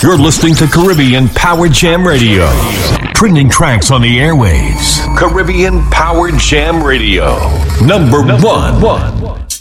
You're listening to Caribbean Power Jam Radio. Trending tracks on the airwaves. Caribbean Power Jam Radio. Number one.